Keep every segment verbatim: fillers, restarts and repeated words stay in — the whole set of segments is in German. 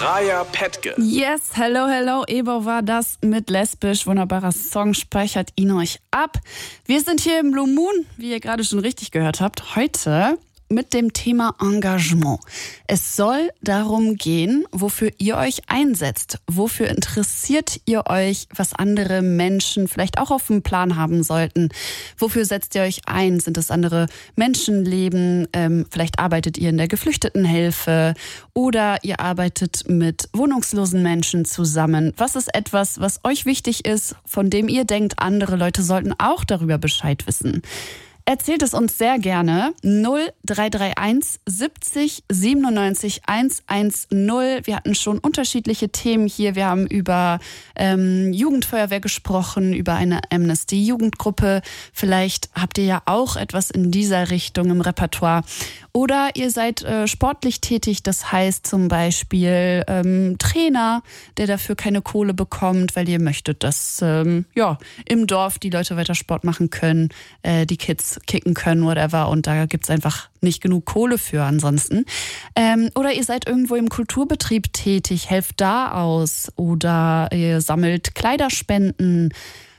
Raya Petke. Yes, hello, hello. Ebo war das mit Lesbisch. Wunderbarer Song, speichert ihn euch ab. Wir sind hier im Blue Moon, wie ihr gerade schon richtig gehört habt. Heute mit dem Thema Engagement. Es soll darum gehen, wofür ihr euch einsetzt. Wofür interessiert ihr euch, was andere Menschen vielleicht auch auf dem Plan haben sollten? Wofür setzt ihr euch ein? Sind es andere Menschenleben? Ähm, vielleicht arbeitet ihr in der Geflüchtetenhilfe oder ihr arbeitet mit wohnungslosen Menschen zusammen. Was ist etwas, was euch wichtig ist, von dem ihr denkt, andere Leute sollten auch darüber Bescheid wissen? Erzählt es uns sehr gerne. null drei drei eins siebzig siebenundneunzig hundertzehn. Wir hatten schon unterschiedliche Themen hier. Wir haben über ähm, Jugendfeuerwehr gesprochen, über eine Amnesty-Jugendgruppe. Vielleicht habt ihr ja auch etwas in dieser Richtung im Repertoire. Oder ihr seid äh, sportlich tätig, das heißt zum Beispiel ähm, Trainer, der dafür keine Kohle bekommt, weil ihr möchtet, dass ähm, ja, im Dorf die Leute weiter Sport machen können, äh, die Kids kicken können, whatever. Und da gibt's einfach nicht genug Kohle für ansonsten. Ähm, oder ihr seid irgendwo im Kulturbetrieb tätig, helft da aus. Oder ihr sammelt Kleiderspenden.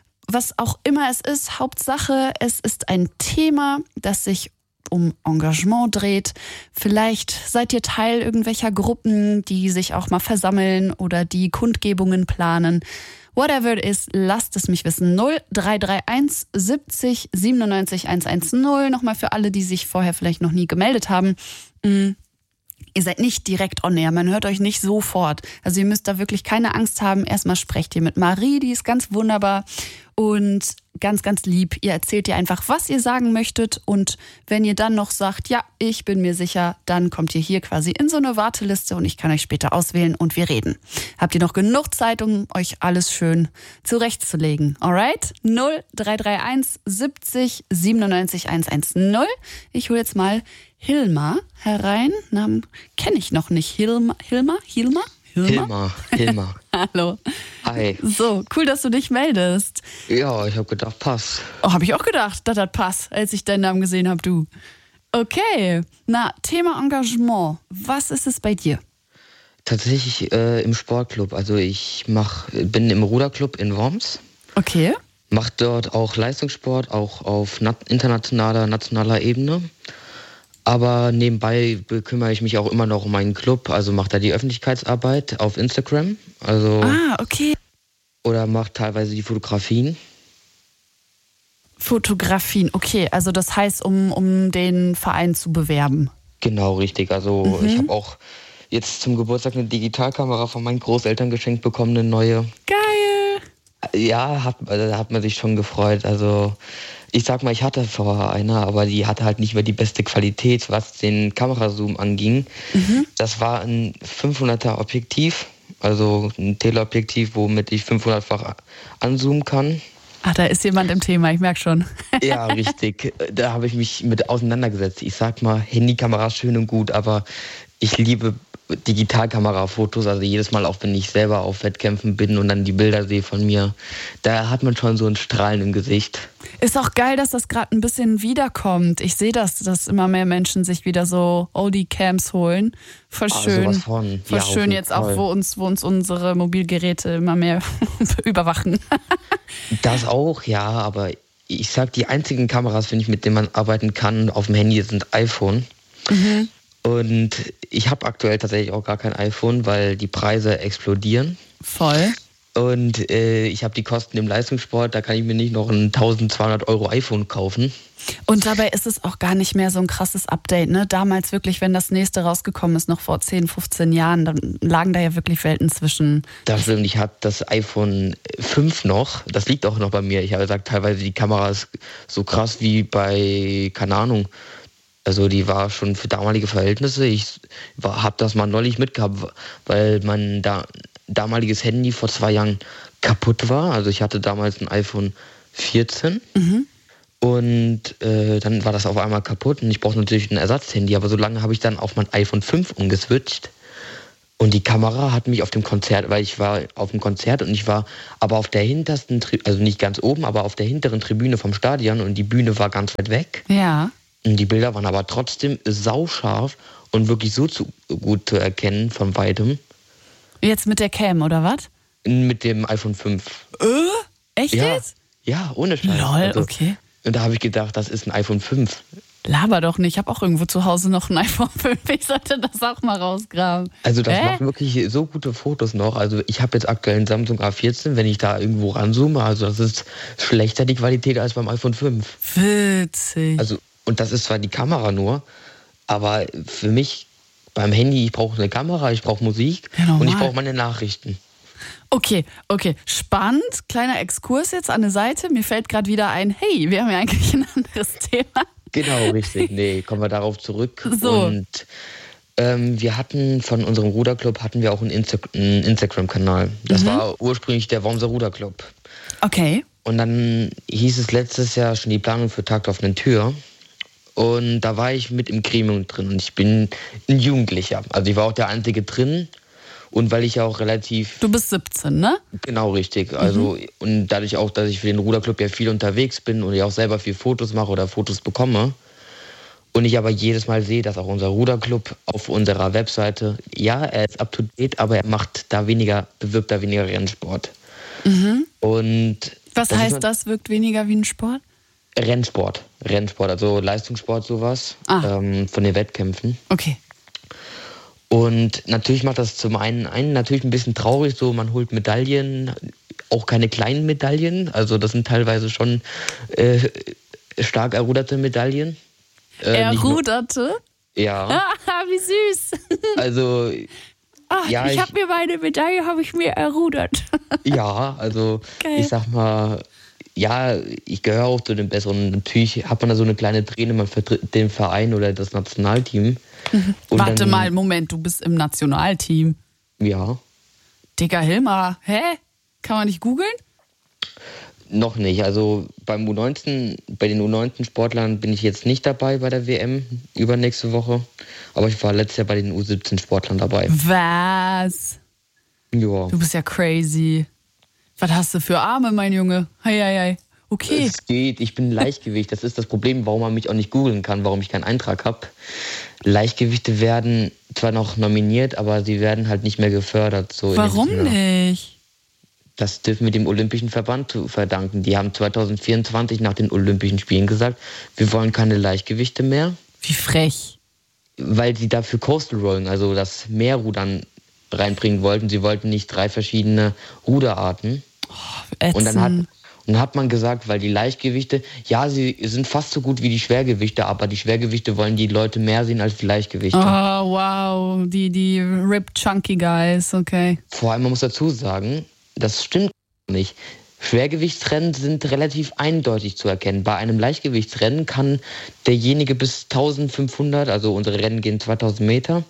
Was auch immer es ist, Hauptsache, es ist ein Thema, das sich um Engagement dreht. Vielleicht seid ihr Teil irgendwelcher Gruppen, die sich auch mal versammeln oder die Kundgebungen planen. Whatever it is, lasst es mich wissen. null drei drei eins siebzig siebenundneunzig hundertzehn. Nochmal für alle, die sich vorher vielleicht noch nie gemeldet haben. Mm. Ihr seid nicht direkt on air, man hört euch nicht sofort. Also ihr müsst da wirklich keine Angst haben. Erstmal sprecht ihr mit Marie, die ist ganz wunderbar und ganz, ganz lieb. Ihr erzählt ihr einfach, was ihr sagen möchtet und wenn ihr dann noch sagt, ja, ich bin mir sicher, dann kommt ihr hier quasi in so eine Warteliste und ich kann euch später auswählen und wir reden. Habt ihr noch genug Zeit, um euch alles schön zurechtzulegen? Alright? null drei drei eins siebzig siebenundneunzig hundertzehn. Ich hole jetzt mal Hilma herein. Namen kenne ich noch nicht. Hilma? Hilma? Hilma? Hilma, Hilma. Hallo. Hi. So, cool, dass du dich meldest. Ja, ich habe gedacht, pass. Oh, habe ich auch gedacht, dass das passt, als ich deinen Namen gesehen habe, du. Okay, na, Thema Engagement. Was ist es bei dir? Tatsächlich äh, im Sportclub. Also ich mach, bin im Ruderclub in Worms. Okay. Mach dort auch Leistungssport, auch auf nat- internationaler, nationaler Ebene. Aber nebenbei kümmere ich mich auch immer noch um meinen Club, also mache da die Öffentlichkeitsarbeit auf Instagram. Also ah, okay. Oder mache teilweise die Fotografien. Fotografien, okay. Also das heißt, um, um den Verein zu bewerben. Genau, richtig. Also mhm. ich habe auch jetzt zum Geburtstag eine Digitalkamera von meinen Großeltern geschenkt bekommen, eine neue. Geil! Ja, hat, da hat man sich schon gefreut. Also ich sag mal, ich hatte vorher eine, aber die hatte halt nicht mehr die beste Qualität, was den Kamerazoom anging. Mhm. Das war ein fünfhunderter Objektiv, also ein Teleobjektiv, womit ich fünfhundertfach anzoomen kann. Ach, da ist jemand im Thema, ich merke schon. Ja, richtig. Da habe ich mich mit auseinandergesetzt. Ich sag mal, Handykamera schön und gut, aber ich liebe Digitalkamerafotos, also jedes Mal, auch wenn ich selber auf Wettkämpfen bin und dann die Bilder sehe von mir, da hat man schon so ein Strahlen im Gesicht. Ist auch geil, dass das gerade ein bisschen wiederkommt. Ich sehe das, dass immer mehr Menschen sich wieder so Oldie-Cams holen. Voll schön. Ah, sowas von. Voll ja, schön jetzt Fall. auch, wo uns, wo uns unsere Mobilgeräte immer mehr überwachen. Das auch, ja, aber ich sag, die einzigen Kameras, finde ich, mit denen man arbeiten kann auf dem Handy, sind iPhone. Mhm. Und ich habe aktuell tatsächlich auch gar kein iPhone, weil die Preise explodieren. Voll. Und äh, ich habe die Kosten im Leistungssport, da kann ich mir nicht noch ein eintausendzweihundert Euro iPhone kaufen. Und dabei ist es auch gar nicht mehr so ein krasses Update, ne? Damals wirklich, wenn das nächste rausgekommen ist, noch vor zehn, fünfzehn Jahren, dann lagen da ja wirklich Welten zwischen. Das stimmt, ich habe das iPhone fünf noch, das liegt auch noch bei mir. Ich habe gesagt, teilweise die Kamera ist so krass wie bei, keine Ahnung, also die war schon für damalige Verhältnisse. Ich habe das mal neulich mitgehabt, weil mein da, damaliges Handy vor zwei Jahren kaputt war. Also ich hatte damals ein iPhone vierzehn mhm. und äh, dann war das auf einmal kaputt und ich brauchte natürlich ein Ersatzhandy. Aber so lange habe ich dann auf mein iPhone fünf umgeswitcht. Und die Kamera hat mich auf dem Konzert, weil ich war auf dem Konzert und ich war aber auf der hintersten, also nicht ganz oben, aber auf der hinteren Tribüne vom Stadion und die Bühne war ganz weit weg. Ja. Und die Bilder waren aber trotzdem sauscharf und wirklich so zu, gut zu erkennen von weitem. Jetzt mit der Cam, oder was? Mit dem iPhone fünf. Äh? Echt ja. jetzt? Ja, ohne Scheiß. Lol, also, okay. Und da habe ich gedacht, das ist ein iPhone fünf. Laber doch nicht, ich habe auch irgendwo zu Hause noch ein iPhone fünf. Ich sollte das auch mal rausgraben. Also das äh? macht wirklich so gute Fotos noch. Also ich habe jetzt aktuell einen Samsung A vierzehn, wenn ich da irgendwo ranzoome, also das ist schlechter die Qualität als beim iPhone fünf. Witzig. Also, und das ist zwar die Kamera nur, aber für mich beim Handy, ich brauche eine Kamera, ich brauche Musik ja, und ich brauche meine Nachrichten. Okay, okay, spannend. Kleiner Exkurs jetzt an der Seite. Mir fällt gerade wieder ein, hey, wir haben ja eigentlich ein anderes Thema. Genau, richtig. Nee, kommen wir darauf zurück. So. Und ähm, wir hatten von unserem Ruderclub hatten wir auch einen, Insta- einen Instagram-Kanal. Das mhm. war ursprünglich der Wormser Ruderclub. Okay. Und dann hieß es letztes Jahr schon die Planung für Tag der offenen Tür. Und da war ich mit im Gremium drin. Und ich bin ein Jugendlicher. Also ich war auch der Einzige drin. Und weil ich ja auch relativ... Du bist siebzehn, ne? Genau, richtig. Also mhm. und dadurch auch, dass ich für den Ruderclub ja viel unterwegs bin und ich auch selber viel Fotos mache oder Fotos bekomme. Und ich aber jedes Mal sehe, dass auch unser Ruderclub auf unserer Webseite, ja, er ist up to date, aber er macht da weniger, bewirkt da weniger Rennsport. Mhm. Und was das heißt, das wirkt weniger wie ein Sport? Rennsport. Rennsport, also Leistungssport, sowas. Ah. Ähm, von den Wettkämpfen. Okay. Und natürlich macht das zum einen, einen natürlich ein bisschen traurig, so man holt Medaillen, auch keine kleinen Medaillen, also das sind teilweise schon äh, stark erruderte Medaillen. Äh, Erruderte? Nur, ja. Ah, wie süß. Also, Ach, ja, ich ich habe mir meine Medaille, habe ich mir errudert. Ja, also Geil. Ich sag mal, ja, ich gehöre auch zu den Besseren. Natürlich hat man da so eine kleine Träne, man vertritt den Verein oder das Nationalteam. Mhm. Warte dann, mal, Moment, du bist im Nationalteam. Ja. Dicker Hilmar, hä? Kann man nicht googeln? Noch nicht. Also beim U neunzehn, bei den U neunzehn Sportlern bin ich jetzt nicht dabei bei der W M übernächste Woche. Aber ich war letztes Jahr bei den U siebzehn Sportlern dabei. Was? Ja. Du bist ja crazy. Was hast du für Arme, mein Junge? Hei, hei, hei. Okay. Es geht, ich bin Leichtgewicht. Das ist das Problem, warum man mich auch nicht googeln kann, warum ich keinen Eintrag habe. Leichtgewichte werden zwar noch nominiert, aber sie werden halt nicht mehr gefördert. So warum nicht? Das dürfen wir dem Olympischen Verband verdanken. Die haben zwanzig vierundzwanzig nach den Olympischen Spielen gesagt, wir wollen keine Leichtgewichte mehr. Wie frech. Weil sie dafür Coastal Rolling, also das Meerrudern, reinbringen wollten. Sie wollten nicht drei verschiedene Ruderarten. Oh, und dann hat, und dann hat man gesagt, weil die Leichtgewichte, ja, sie sind fast so gut wie die Schwergewichte, aber die Schwergewichte wollen die Leute mehr sehen als die Leichtgewichte. Oh, wow, die, die ripped chunky guys, okay. Vor allem, man muss dazu sagen, das stimmt nicht. Schwergewichtsrennen sind relativ eindeutig zu erkennen. Bei einem Leichtgewichtsrennen kann derjenige bis eintausendfünfhundert, also unsere Rennen gehen zweitausend Meter,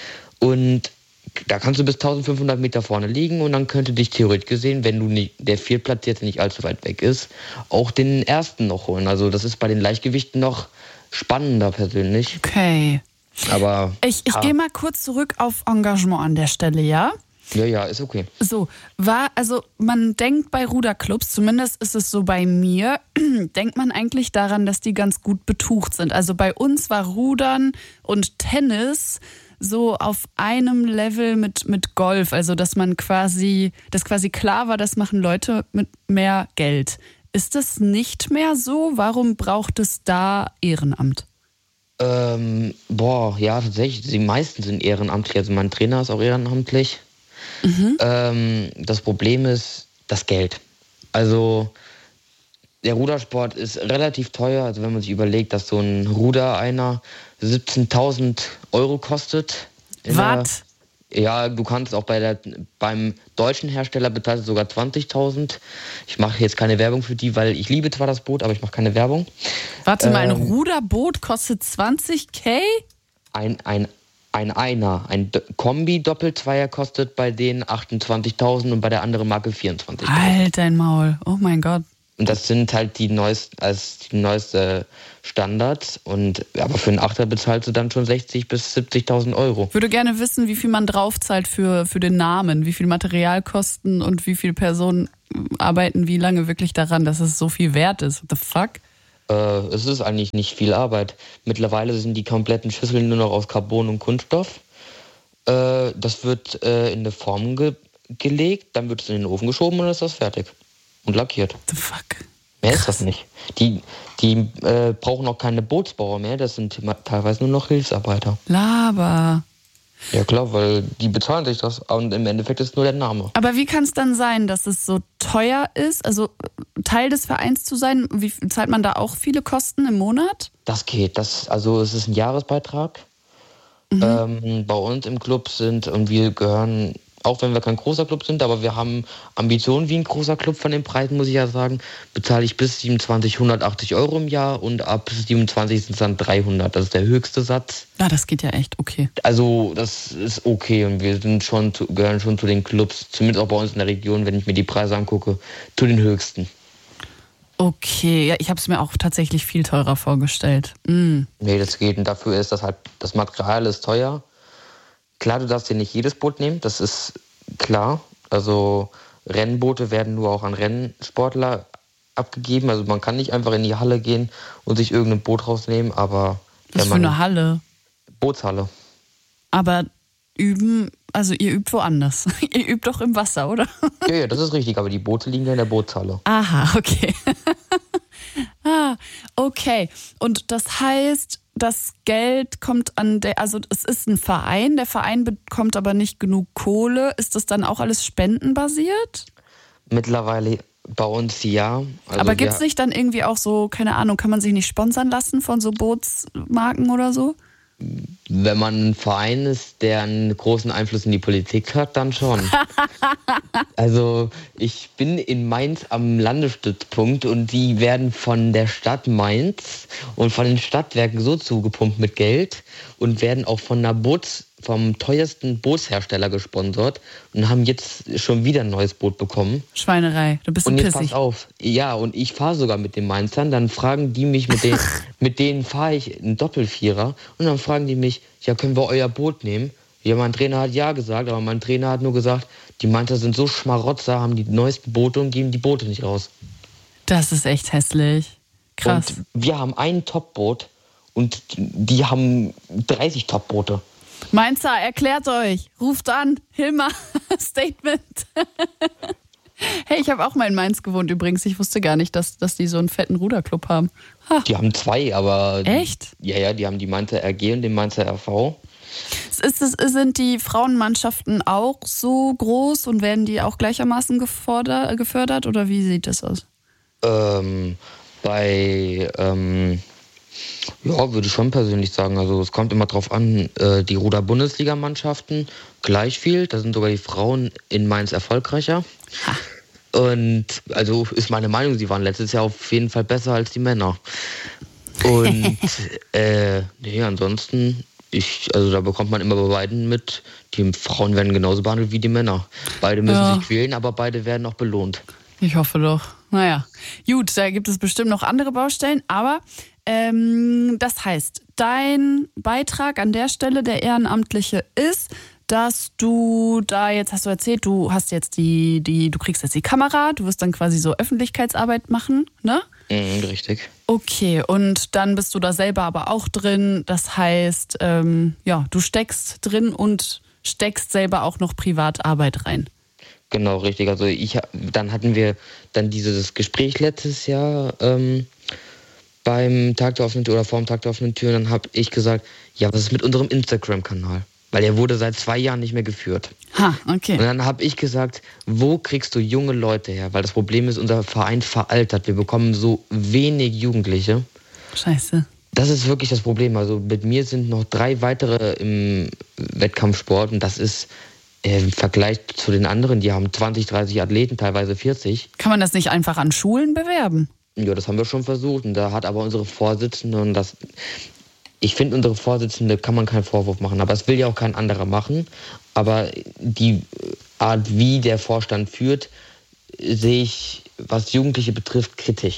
und da kannst du bis eintausendfünfhundert Meter vorne liegen und dann könnte dich theoretisch gesehen, wenn du nicht, der Viertplatzierte nicht allzu weit weg ist, auch den ersten noch holen. Also das ist bei den Leichtgewichten noch spannender persönlich. Okay. Aber ich, ich ja. gehe mal kurz zurück auf Engagement an der Stelle, ja? Ja, ja, ist okay. So, war, also man denkt bei Ruderclubs, zumindest ist es so bei mir, denkt man eigentlich daran, dass die ganz gut betucht sind. Also bei uns war Rudern und Tennis so auf einem Level mit, mit Golf, also dass man quasi, dass quasi klar war, das machen Leute mit mehr Geld. Ist das nicht mehr so? Warum braucht es da Ehrenamt? Ähm, boah, ja, tatsächlich, die meisten sind ehrenamtlich, also mein Trainer ist auch ehrenamtlich. Mhm. Ähm, das Problem ist das Geld. Also der Rudersport ist relativ teuer, also wenn man sich überlegt, dass so ein Ruder einer siebzehntausend Euro kostet. Was? Ja, du kannst auch bei der, beim deutschen Hersteller bezahlt es sogar zwanzigtausend. Ich mache jetzt keine Werbung für die, weil ich liebe zwar das Boot, aber ich mache keine Werbung. Warte mal, ein ähm, Ruderboot kostet zwanzigtausend? Ein, ein, ein Einer, ein Kombi-Doppelzweier kostet bei denen achtundzwanzigtausend und bei der anderen Marke vierundzwanzigtausend. Halt dein Maul, oh mein Gott. Und das sind halt die neuesten, als die neueste Standards. Und aber für einen Achter bezahlst du dann schon sechzigtausend bis siebzigtausend Euro. Ich würde gerne wissen, wie viel man draufzahlt für, für den Namen, wie viel Materialkosten und wie viele Personen arbeiten wie lange wirklich daran, dass es so viel wert ist. What the fuck? Äh, es ist eigentlich nicht viel Arbeit. Mittlerweile sind die kompletten Schüsseln nur noch aus Carbon und Kunststoff. Äh, das wird äh, in eine Form ge- gelegt, dann wird es in den Ofen geschoben und dann ist das fertig. Und lackiert. The fuck? Mehr ist das nicht. Die, die äh, brauchen auch keine Bootsbauer mehr, das sind teilweise nur noch Hilfsarbeiter. Laber. Ja klar, weil die bezahlen sich das und im Endeffekt ist nur der Name. Aber wie kann es dann sein, dass es so teuer ist, also Teil des Vereins zu sein? Wie zahlt man da auch viele Kosten im Monat? Das geht. Das, also es ist ein Jahresbeitrag. Mhm. Ähm, bei uns im Club sind, und wir gehören, auch wenn wir kein großer Club sind, aber wir haben Ambitionen wie ein großer Club von den Preisen, muss ich ja sagen, bezahle ich bis siebenundzwanzig hundertachtzig Euro im Jahr und ab siebenundzwanzig sind es dann dreihundert. Das ist der höchste Satz. Ja, das geht ja echt, okay. Also das ist okay und wir sind schon zu, gehören schon zu den Clubs, zumindest auch bei uns in der Region, wenn ich mir die Preise angucke, zu den höchsten. Okay, ja, ich habe es mir auch tatsächlich viel teurer vorgestellt. Mm. Nee, das geht und dafür ist das halt, das Material ist teuer. Klar, du darfst dir nicht jedes Boot nehmen, das ist klar. Also Rennboote werden nur auch an Rennsportler abgegeben. Also man kann nicht einfach in die Halle gehen und sich irgendein Boot rausnehmen, aber... Was für eine Halle? Bootshalle. Aber üben, also ihr übt woanders. Ihr übt doch im Wasser, oder? Ja, ja, das ist richtig, aber die Boote liegen ja in der Bootshalle. Aha, okay. ah, okay. Und das heißt, das Geld kommt an der, also es ist ein Verein, der Verein bekommt aber nicht genug Kohle. Ist das dann auch alles spendenbasiert? Mittlerweile bei uns ja. Also aber gibt es nicht dann irgendwie auch so, keine Ahnung, kann man sich nicht sponsern lassen von so Bootsmarken oder so? Wenn man ein Verein ist, der einen großen Einfluss in die Politik hat, dann schon. Also ich bin in Mainz am Landesstützpunkt und die werden von der Stadt Mainz und von den Stadtwerken so zugepumpt mit Geld und werden auch von einer Boots, vom teuersten Bootshersteller gesponsert und haben jetzt schon wieder ein neues Boot bekommen. Schweinerei, du bist und ein jetzt pissig. pass auf, ja, und ich fahre sogar mit den Mainzern, dann fragen die mich, mit denen, mit denen fahre ich einen Doppelvierer und dann fragen die mich, ja, können wir euer Boot nehmen? Ja, mein Trainer hat ja gesagt, aber mein Trainer hat nur gesagt, die Mainzer sind so Schmarotzer, haben die neuesten Boote und geben die Boote nicht raus. Das ist echt hässlich. Krass. Und wir haben ein Top-Boot und die haben dreißig Top-Boote. Mainzer, erklärt euch. Ruft an. Hilmar, Statement. Hey, ich habe auch mal in Mainz gewohnt übrigens. Ich wusste gar nicht, dass, dass die so einen fetten Ruderclub haben. Ha. Die haben zwei, aber... Echt? Ja, ja, die haben die Mainzer R G und den Mainzer R V. Ist es, sind die Frauenmannschaften auch so groß und werden die auch gleichermaßen gefordert, gefördert oder wie sieht das aus? Ähm, bei... Ähm Ja, würde ich schon persönlich sagen. Also es kommt immer drauf an, äh, die Ruder-Bundesliga-Mannschaften gleich viel. Da sind sogar die Frauen in Mainz erfolgreicher. Ha. Und also ist meine Meinung, sie waren letztes Jahr auf jeden Fall besser als die Männer. Und äh, nee, ansonsten, ich, also da bekommt man immer bei beiden mit, die Frauen werden genauso behandelt wie die Männer. Beide müssen ja. sich quälen, aber beide werden auch belohnt. Ich hoffe doch. Naja, gut, da gibt es bestimmt noch andere Baustellen, aber ähm, das heißt, dein Beitrag an der Stelle, der Ehrenamtliche, ist, dass du da jetzt, hast du erzählt, du hast jetzt die, die, du kriegst jetzt die Kamera, du wirst dann quasi so Öffentlichkeitsarbeit machen, ne? Mhm, richtig. Okay, und dann bist du da selber aber auch drin, das heißt, ähm, ja, du steckst drin und steckst selber auch noch Privatarbeit rein. Genau, richtig. Also ich, dann hatten wir dann dieses Gespräch letztes Jahr ähm, beim Tag der offenen Tür oder vor dem Tag der offenen Tür. Und dann habe ich gesagt, ja, was ist mit unserem Instagram-Kanal? Weil er wurde seit zwei Jahren nicht mehr geführt. Ha, okay. Und dann habe ich gesagt, wo kriegst du junge Leute her? Weil das Problem ist, unser Verein veraltert. Wir bekommen so wenig Jugendliche. Scheiße. Das ist wirklich das Problem. Also mit mir sind noch drei weitere im Wettkampfsport und das ist im Vergleich zu den anderen, die haben zwanzig, dreißig Athleten, teilweise vierzig. Kann man das nicht einfach an Schulen bewerben? Ja, das haben wir schon versucht. Und da hat aber unsere Vorsitzende, und das, ich finde, unsere Vorsitzende kann man keinen Vorwurf machen, aber es will ja auch kein anderer machen. Aber die Art, wie der Vorstand führt, sehe ich, was Jugendliche betrifft, kritisch.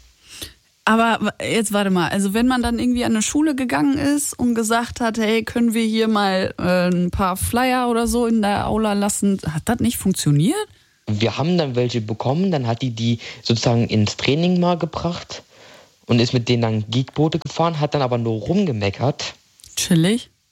Aber jetzt warte mal, also wenn man dann irgendwie an eine Schule gegangen ist und gesagt hat, hey, können wir hier mal äh, ein paar Flyer oder so in der Aula lassen, hat das nicht funktioniert? Wir haben dann welche bekommen, dann hat die die sozusagen ins Training mal gebracht und ist mit denen dann Geekboote gefahren, hat dann aber nur rumgemeckert. Chillig.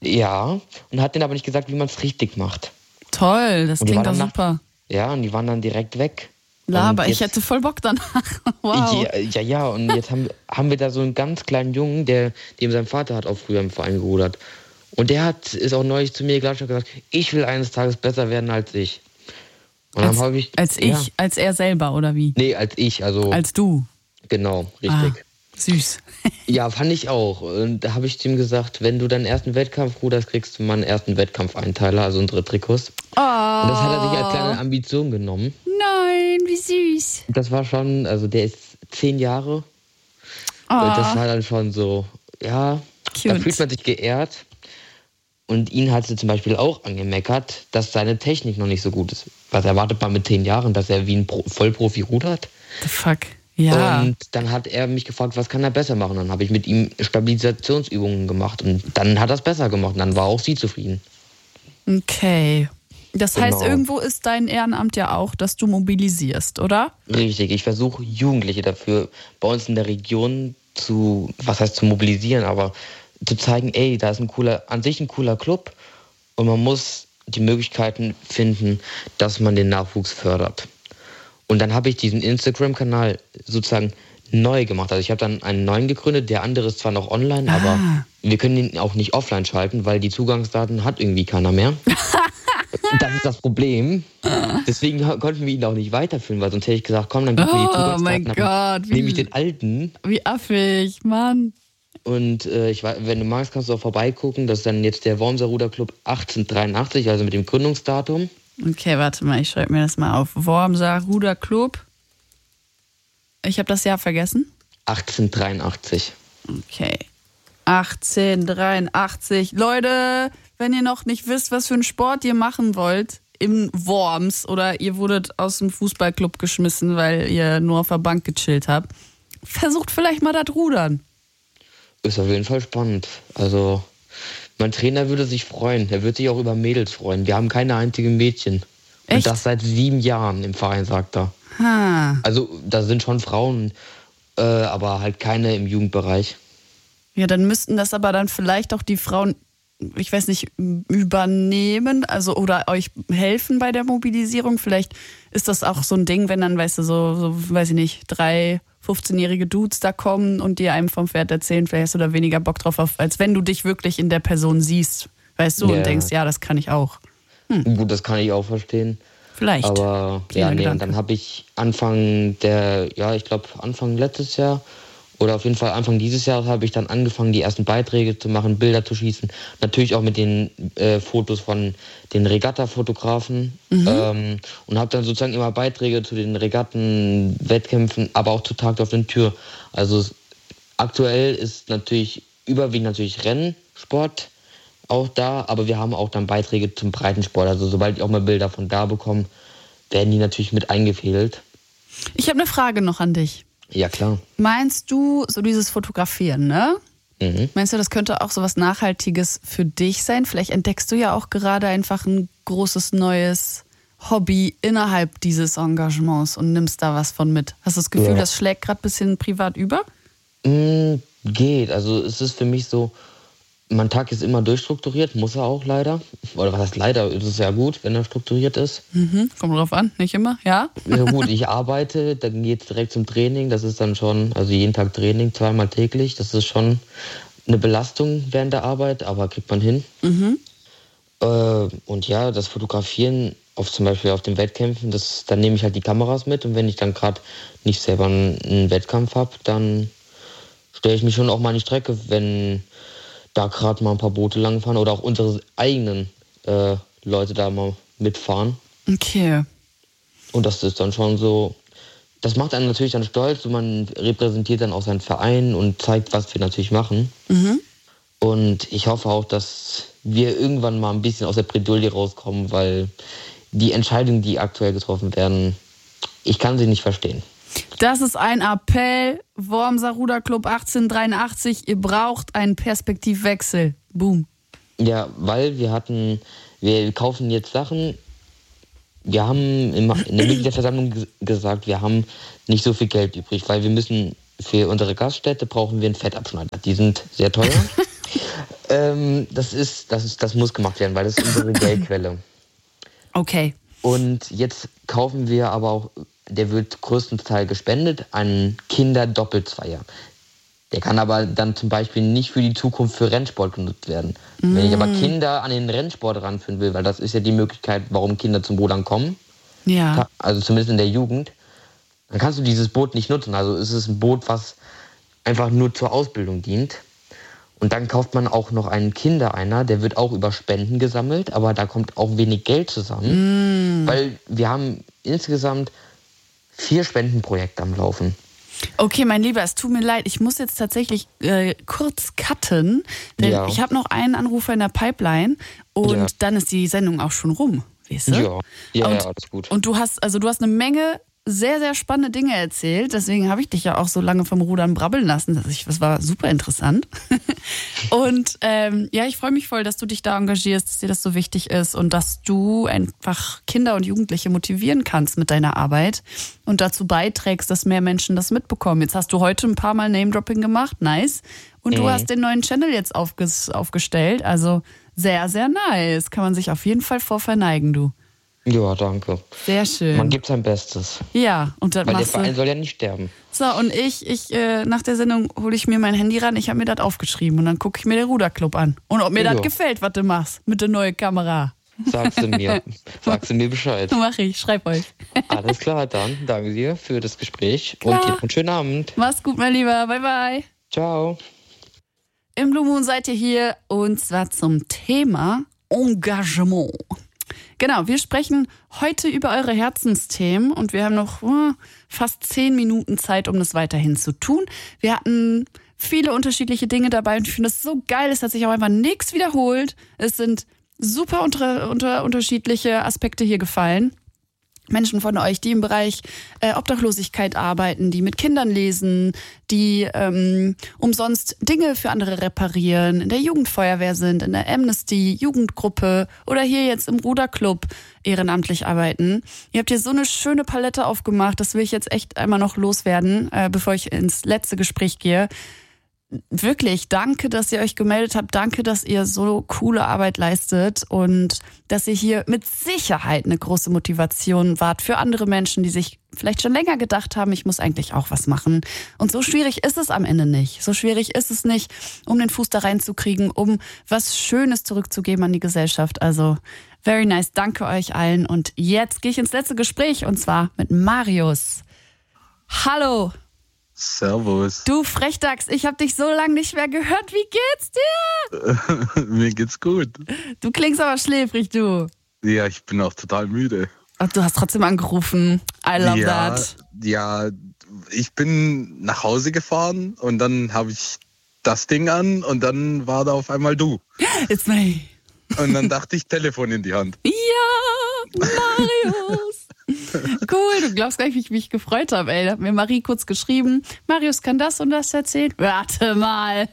Ja, und hat denen aber nicht gesagt, wie man es richtig macht. Toll, das klingt doch super. Nach, ja, und die waren dann direkt weg. Laber, ich hätte voll Bock danach. Wow. Ja, ja, ja, und jetzt haben, haben wir da so einen ganz kleinen Jungen, der, dem sein Vater hat auch früher im Verein gerudert. Und der hat, ist auch neulich zu mir gleich gesagt, ich will eines Tages besser werden als ich. Und als, dann habe ich. Als ich, ja. als er selber, oder wie? Nee, als ich, also. Als du. Genau, richtig. Ah, süß. Ja, fand ich auch. Und da habe ich ihm gesagt, wenn du deinen ersten Wettkampf ruderst, kriegst du meinen ersten Wettkampfeinteiler, also unsere Trikots. Oh. Und das hat er sich als kleine Ambition genommen. Nein, wie süß. Das war schon, also der ist zehn Jahre. Oh. Und das war dann schon so, ja, Cute. Da fühlt man sich geehrt. Und ihn hat sie zum Beispiel auch angemeckert, dass seine Technik noch nicht so gut ist. Was erwartet man mit zehn Jahren, dass er wie ein Pro- Vollprofi rudert? The fuck? Ja. Und dann hat er mich gefragt, was kann er besser machen? Dann habe ich mit ihm Stabilisationsübungen gemacht und dann hat er es besser gemacht und dann war auch sie zufrieden. Okay. Das heißt, Genau. irgendwo ist dein Ehrenamt ja auch, dass du mobilisierst, oder? Richtig, ich versuche Jugendliche dafür bei uns in der Region zu, was heißt zu mobilisieren, aber zu zeigen, ey, da ist ein cooler, an sich ein cooler Club und man muss die Möglichkeiten finden, dass man den Nachwuchs fördert. Und dann habe ich diesen Instagram-Kanal sozusagen neu gemacht. Also ich habe dann einen neuen gegründet, der andere ist zwar noch online, ah. aber wir können ihn auch nicht offline schalten, weil die Zugangsdaten hat irgendwie keiner mehr. Das ist das Problem. Deswegen konnten wir ihn auch nicht weiterführen, weil sonst hätte ich gesagt, komm, dann gib mir die Zugangsdaten. Oh mein Gott. Nehme ich den alten. Wie affig, Mann. Und äh, ich, wenn du magst, kannst du auch vorbeigucken. Das ist dann jetzt der Wormser Ruderclub achtzehnhundertdreiundachtzig, also mit dem Gründungsdatum. Okay, warte mal, ich schreibe mir das mal auf. Wormser Ruderclub. Ich habe das Jahr vergessen. achtzehnhundertdreiundachtzig. Okay. achtzehnhundertdreiundachtzig. Leute, wenn ihr noch nicht wisst, was für einen Sport ihr machen wollt, im Worms oder ihr wurdet aus dem Fußballclub geschmissen, weil ihr nur auf der Bank gechillt habt, versucht vielleicht mal das Rudern. Ist auf jeden Fall spannend. Also mein Trainer würde sich freuen. Er würde sich auch über Mädels freuen. Wir haben keine einzigen Mädchen. Echt? Und das seit sieben Jahren im Verein, sagt er. Ha. Also da sind schon Frauen, äh, aber halt keine im Jugendbereich. Ja, dann müssten das aber dann vielleicht auch die Frauen, ich weiß nicht, übernehmen, also oder euch helfen bei der Mobilisierung. Vielleicht ist das auch so ein Ding, wenn dann, weißt du, so, so weiß ich nicht, drei fünfzehnjährige Dudes da kommen und dir einem vom Pferd erzählen, vielleicht hast du da weniger Bock drauf, als wenn du dich wirklich in der Person siehst, weißt du, yeah. und denkst, ja, das kann ich auch. Hm. Gut, das kann ich auch verstehen. Vielleicht. Aber ja, nee, und dann habe ich Anfang der, ja, ich glaube Anfang letztes Jahr oder auf jeden Fall Anfang dieses Jahres habe ich dann angefangen, die ersten Beiträge zu machen, Bilder zu schießen. Natürlich auch mit den äh, Fotos von den Regatta-Fotografen. Mhm. Ähm, und habe dann sozusagen immer Beiträge zu den Regatten, Wettkämpfen, aber auch zu Tag auf der Tür. Also es, aktuell ist natürlich überwiegend natürlich Rennsport auch da, aber wir haben auch dann Beiträge zum Breitensport. Also sobald ich auch mal Bilder von da bekomme, werden die natürlich mit eingefädelt. Ich habe eine Frage noch an dich. Ja, klar. Meinst du, so dieses Fotografieren, ne? Mhm. Meinst du, das könnte auch so was Nachhaltiges für dich sein? Vielleicht entdeckst du ja auch gerade einfach ein großes neues Hobby innerhalb dieses Engagements und nimmst da was von mit. Hast du das Gefühl, ja. das schlägt gerade ein bisschen privat über? Mhm, geht. Also es ist für mich so, mein Tag ist immer durchstrukturiert, muss er auch leider. Oder was heißt leider, ist es ja gut, wenn er strukturiert ist. Mhm, kommt drauf an, nicht immer, ja? Ja gut, ich arbeite, dann geht es direkt zum Training. Das ist dann schon, also jeden Tag Training, zweimal täglich. Das ist schon eine Belastung während der Arbeit, aber kriegt man hin. Mhm. Äh, und ja, das Fotografieren, auf, zum Beispiel auf den Wettkämpfen, das, dann nehme ich halt die Kameras mit. Und wenn ich dann gerade nicht selber einen, einen Wettkampf habe, dann stelle ich mich schon auch mal an die Strecke, wenn da gerade mal ein paar Boote langfahren oder auch unsere eigenen äh, Leute da mal mitfahren. Okay. Und das ist dann schon so, das macht einen natürlich dann stolz und man repräsentiert dann auch seinen Verein und zeigt, was wir natürlich machen. Mhm. Und ich hoffe auch, dass wir irgendwann mal ein bisschen aus der Bredouille rauskommen, weil die Entscheidungen, die aktuell getroffen werden, ich kann sie nicht verstehen. Das ist ein Appell, Wormser Ruderclub achtzehnhundertdreiundachtzig, ihr braucht einen Perspektivwechsel. Boom. Ja, weil wir hatten, wir kaufen jetzt Sachen, wir haben in der Mitgliederversammlung g- gesagt, wir haben nicht so viel Geld übrig, weil wir müssen, für unsere Gaststätte brauchen wir einen Fettabschneider. Die sind sehr teuer. äh, Ähm, das ist, das ist, das muss gemacht werden, weil das ist unsere Geldquelle. Okay. Und jetzt kaufen wir aber auch, der wird größtenteils gespendet an Kinder-Doppelzweier. Der kann aber dann zum Beispiel nicht für die Zukunft für Rennsport genutzt werden. Mm. Wenn ich aber Kinder an den Rennsport ranführen will, weil das ist ja die Möglichkeit, warum Kinder zum Rudern kommen, ja. also zumindest in der Jugend, dann kannst du dieses Boot nicht nutzen. Also es ist ein Boot, was einfach nur zur Ausbildung dient. Und dann kauft man auch noch einen Kindereiner, der wird auch über Spenden gesammelt, aber da kommt auch wenig Geld zusammen, mm. weil wir haben insgesamt vier Spendenprojekte am Laufen. Okay, mein Lieber, es tut mir leid, ich muss jetzt tatsächlich äh, kurz cutten, denn ja. ich habe noch einen Anrufer in der Pipeline und ja. dann ist die Sendung auch schon rum, weißt du? Ja, ja, und, ja, alles gut. Und du hast, also du hast eine Menge sehr, sehr spannende Dinge erzählt. Deswegen habe ich dich ja auch so lange vom Rudern brabbeln lassen. Das, ich, das war super interessant. Und ähm, ja, ich freue mich voll, dass du dich da engagierst, dass dir das so wichtig ist und dass du einfach Kinder und Jugendliche motivieren kannst mit deiner Arbeit und dazu beiträgst, dass mehr Menschen das mitbekommen. Jetzt hast du heute ein paar Mal Name-Dropping gemacht. Nice. Und mhm. du hast den neuen Channel jetzt aufges- aufgestellt. Also sehr, sehr nice. Kann man sich auf jeden Fall vor verneigen, du. Ja, danke. Sehr schön. Man gibt sein Bestes. Ja, und dann Weil der machst du... Verein soll ja nicht sterben. So, und ich, ich äh, nach der Sendung hole ich mir mein Handy ran, ich habe mir das aufgeschrieben und dann gucke ich mir den Ruderclub an. Und ob mir das gefällt, was du machst mit der neuen Kamera. Sagst du mir. Sagst du mir Bescheid. Mach ich, schreib euch. Alles klar, dann danke dir für das Gespräch klar. Und dir einen schönen Abend. Mach's gut, mein Lieber. Bye, bye. Ciao. Im Blue Moon seid ihr hier und zwar zum Thema Engagement. Genau, wir sprechen heute über eure Herzensthemen und wir haben noch oh, fast zehn Minuten Zeit, um das weiterhin zu tun. Wir hatten viele unterschiedliche Dinge dabei und ich finde es so geil, es hat sich auch einfach nichts wiederholt. Es sind super unter, unter, unterschiedliche Aspekte hier gefallen. Menschen von euch, die im Bereich äh, Obdachlosigkeit arbeiten, die mit Kindern lesen, die ähm, umsonst Dinge für andere reparieren, in der Jugendfeuerwehr sind, in der Amnesty, Jugendgruppe oder hier jetzt im Ruderclub ehrenamtlich arbeiten. Ihr habt hier so eine schöne Palette aufgemacht, das will ich jetzt echt einmal noch loswerden, äh, bevor ich ins letzte Gespräch gehe. Wirklich, danke, dass ihr euch gemeldet habt. Danke, dass ihr so coole Arbeit leistet und dass ihr hier mit Sicherheit eine große Motivation wart für andere Menschen, die sich vielleicht schon länger gedacht haben, ich muss eigentlich auch was machen. Und so schwierig ist es am Ende nicht. So schwierig ist es nicht, um den Fuß da reinzukriegen, um was Schönes zurückzugeben an die Gesellschaft. Also very nice, danke euch allen. Und jetzt gehe ich ins letzte Gespräch und zwar mit Marius. Hallo. Servus. Du Frechdachs, ich habe dich so lange nicht mehr gehört. Wie geht's dir? Mir geht's gut. Du klingst aber schläfrig, du. Ja, ich bin auch total müde. Ach, du hast trotzdem angerufen. I love ja, that. Ja, ich bin nach Hause gefahren und dann habe ich das Ding an und dann war da auf einmal du. It's me. Und dann dachte ich, Telefon in die Hand. Ja, Marius. Cool, du glaubst gar nicht, wie ich mich gefreut habe. Ey, da hat mir Marie kurz geschrieben, Marius kann das und das erzählen. Warte mal.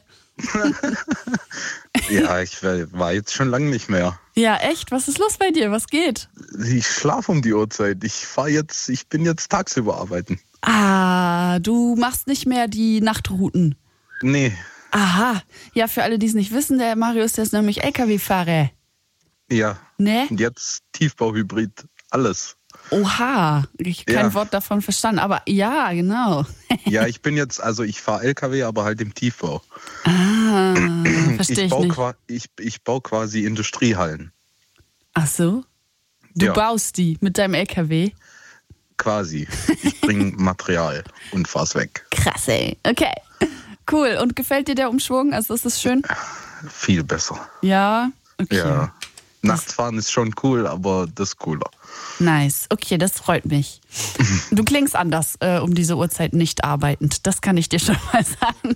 Ja, ich war jetzt schon lange nicht mehr. Ja, echt? Was ist los bei dir? Was geht? Ich schlafe um die Uhrzeit. Ich fahr jetzt, ich bin jetzt tagsüber arbeiten. Ah, du machst nicht mehr die Nachtrouten. Nee. Aha. Ja, für alle, die es nicht wissen, der Marius, der ist nämlich L K W-Fahrer. Ja. Ne? Und jetzt Tiefbauhybrid. Alles. Oha, ich habe kein ja. Wort davon verstanden, aber ja, genau. Ja, ich bin jetzt, also ich fahre L K W, aber halt im Tiefbau. Ah, verstehe ich, ich nicht. Qua- ich, ich baue quasi Industriehallen. Ach so? Du ja. baust die mit deinem L K W? Quasi. Ich bringe Material und fahr's weg. Krass, ey. Okay, cool. Und gefällt dir der Umschwung? Also ist es schön? Viel besser. Ja? Okay. Ja. Nachts fahren ist schon cool, aber das ist cooler. Nice. Okay, das freut mich. Du klingst anders äh, um diese Uhrzeit nicht arbeitend. Das kann ich dir schon mal sagen.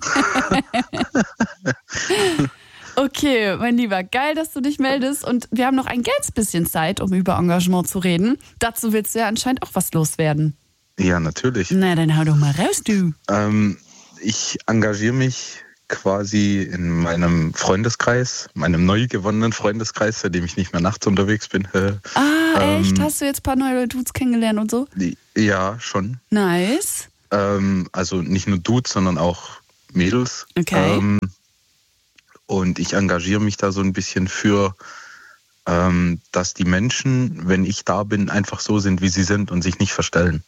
Okay, mein Lieber, geil, dass du dich meldest. Und wir haben noch ein ganz bisschen Zeit, um über Engagement zu reden. Dazu willst du ja anscheinend auch was loswerden. Ja, natürlich. Na, dann hau doch mal raus, du. Ähm, ich engagiere mich quasi in meinem Freundeskreis, meinem neu gewonnenen Freundeskreis, seitdem ich nicht mehr nachts unterwegs bin. Ah, ähm, echt? Hast du jetzt ein paar neue Dudes kennengelernt und so? Die, ja, schon. Nice. Ähm, also nicht nur Dudes, sondern auch Mädels. Okay. Ähm, und ich engagiere mich da so ein bisschen für, ähm, dass die Menschen, wenn ich da bin, einfach so sind, wie sie sind und sich nicht verstellen.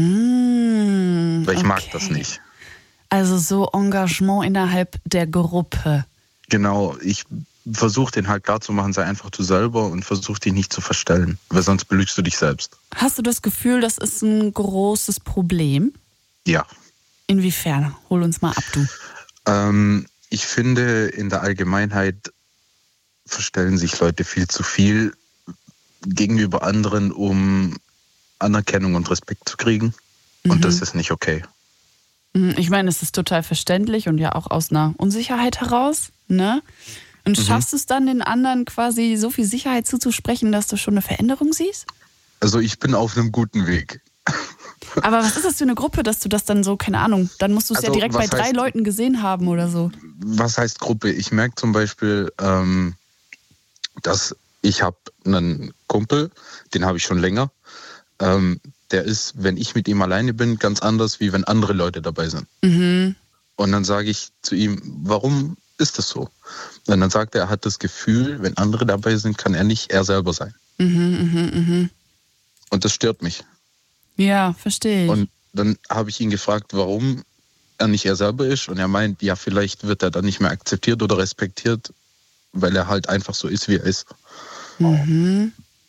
Mm, Weil ich okay. mag das nicht. Also so Engagement innerhalb der Gruppe. Genau, ich versuche den halt klarzumachen, sei einfach du selber und versuch dich nicht zu verstellen, weil sonst belügst du dich selbst. Hast du das Gefühl, das ist ein großes Problem? Ja. Inwiefern? Hol uns mal ab, du. Ähm, ich finde, in der Allgemeinheit verstellen sich Leute viel zu viel gegenüber anderen, um Anerkennung und Respekt zu kriegen. Und mhm. das ist nicht okay. Ich meine, es ist total verständlich und ja auch aus einer Unsicherheit heraus, ne? Und schaffst mhm. du es dann, den anderen quasi so viel Sicherheit zuzusprechen, dass du schon eine Veränderung siehst? Also ich bin auf einem guten Weg. Aber was ist das für eine Gruppe, dass du das dann so, keine Ahnung, dann musst du es also, ja direkt bei drei heißt, Leuten gesehen haben oder so. Was heißt Gruppe? Ich merke zum Beispiel, ähm, dass ich habe einen Kumpel, den habe ich schon länger. Ähm, der ist, wenn ich mit ihm alleine bin, ganz anders, wie wenn andere Leute dabei sind. Mhm. Und dann sage ich zu ihm, warum ist das so? Und dann sagt er, er hat das Gefühl, wenn andere dabei sind, kann er nicht er selber sein. Mhm, mh, mh. Und das stört mich. Ja, verstehe ich. Und dann habe ich ihn gefragt, warum er nicht er selber ist. Und er meint, ja, vielleicht wird er dann nicht mehr akzeptiert oder respektiert, weil er halt einfach so ist, wie er ist. Mhm.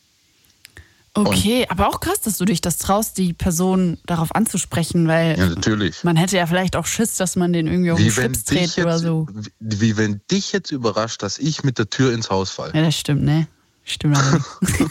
Okay, und, aber auch krass, dass du dich das traust, die Person darauf anzusprechen, weil ja, natürlich. Man hätte ja vielleicht auch Schiss, dass man den irgendwie auf den Schlips dreht oder so. Wie, wie wenn dich jetzt überrascht, dass ich mit der Tür ins Haus falle. Ja, das stimmt, ne? Stimmt allerdings.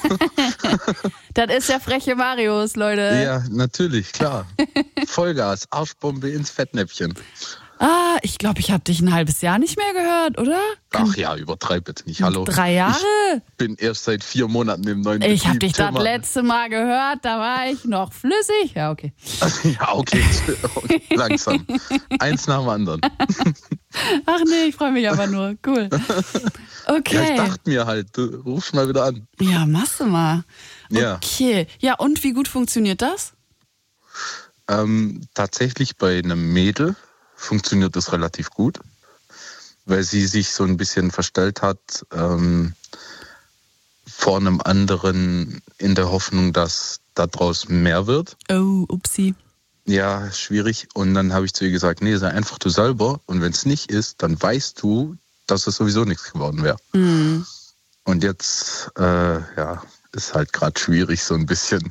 Das ist der freche Marius, Leute. Ja, natürlich, klar. Vollgas, Arschbombe ins Fettnäpfchen. Ah, ich glaube, ich habe dich ein halbes Jahr nicht mehr gehört, oder? Ach ja, übertreib jetzt nicht. Hallo. Drei Jahre? Ich bin erst seit vier Monaten im neuen Ich habe dich Thema. das letzte Mal gehört, da war ich noch flüssig. Ja, okay. Ja, okay. okay. Langsam. Eins nach dem anderen. Ach nee, ich freue mich aber nur. Cool. Okay. Ja, ich dachte mir halt, du rufst mal wieder an. Ja, machst du mal. Okay. Ja, ja, und wie gut funktioniert das? Ähm, tatsächlich bei einem Mädel funktioniert das relativ gut, weil sie sich so ein bisschen verstellt hat ähm, vor einem anderen in der Hoffnung, dass daraus mehr wird. Oh, upsie. Ja, schwierig. Und dann habe ich zu ihr gesagt, nee, sei einfach du selber. Und wenn es nicht ist, dann weißt du, dass es sowieso nichts geworden wäre. Mhm. Und jetzt, äh, ja, ist halt gerade schwierig so ein bisschen.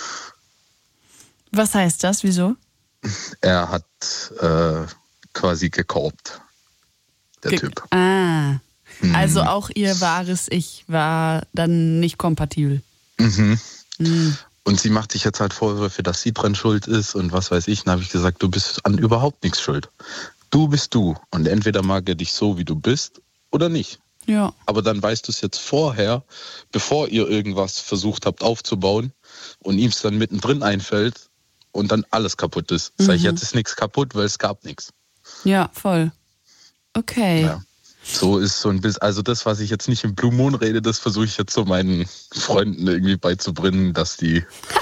Was heißt das? Wieso? Er hat äh, quasi gekorbt, der Ge- Typ. Ah, hm. Also auch ihr wahres Ich war dann nicht kompatibel. Mhm. Hm. Und sie macht sich jetzt halt Vorwürfe, dass sie dran schuld ist und was weiß ich. Dann habe ich gesagt, du bist an überhaupt nichts schuld. Du bist du und entweder mag er dich so, wie du bist oder nicht. Ja. Aber dann weißt du es jetzt vorher, bevor ihr irgendwas versucht habt aufzubauen und ihm es dann mittendrin einfällt und dann alles kaputt ist. Mhm. Sag ich, jetzt ist nichts kaputt, weil es gab nichts. Ja, voll. Okay. Ja, so ist so ein bisschen, also das, was ich jetzt nicht im Blue Moon rede, das versuche ich jetzt so meinen Freunden irgendwie beizubringen, dass die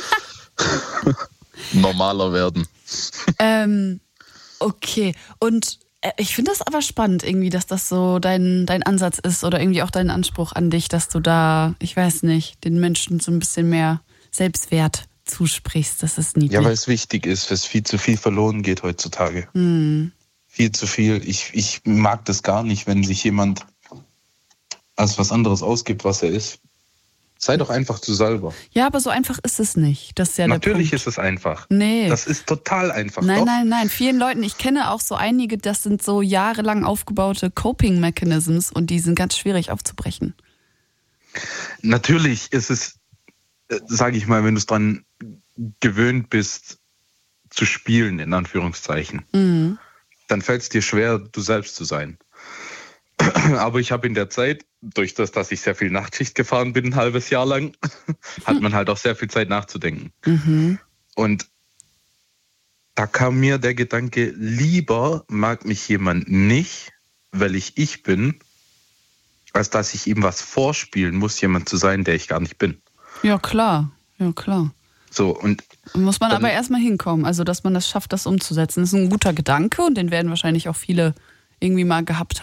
normaler werden. Ähm, okay. Und ich finde das aber spannend irgendwie, dass das so dein, dein Ansatz ist oder irgendwie auch dein Anspruch an dich, dass du da, ich weiß nicht, den Menschen so ein bisschen mehr Selbstwert zusprichst. Das ist niedlich. Ja, weil es wichtig ist, weil es viel zu viel verloren geht heutzutage. Hm. Viel zu viel. Ich, ich mag das gar nicht, wenn sich jemand als was anderes ausgibt, was er ist. Sei doch einfach du selber. Ja, aber so einfach ist es nicht. Das ist ja Natürlich der Punkt. Ist es einfach. Nee. Das ist total einfach. Nein, doch? nein, nein. Vielen Leuten, ich kenne auch so einige, das sind so jahrelang aufgebaute Coping-Mechanisms und die sind ganz schwierig aufzubrechen. Natürlich ist es, sage ich mal, wenn du es dran gewöhnt bist, zu spielen, in Anführungszeichen, mhm. dann fällt es dir schwer, du selbst zu sein. Aber ich habe in der Zeit, durch das, dass ich sehr viel Nachtschicht gefahren bin, ein halbes Jahr lang, hat man halt auch sehr viel Zeit nachzudenken. Mhm. Und da kam mir der Gedanke, lieber mag mich jemand nicht, weil ich ich bin, als dass ich ihm was vorspielen muss, jemand zu sein, der ich gar nicht bin. Ja, klar. Ja, klar. So, und muss man dann, aber erstmal hinkommen, also dass man das schafft, das umzusetzen. Das ist ein guter Gedanke und den werden wahrscheinlich auch viele irgendwie mal gehabt haben.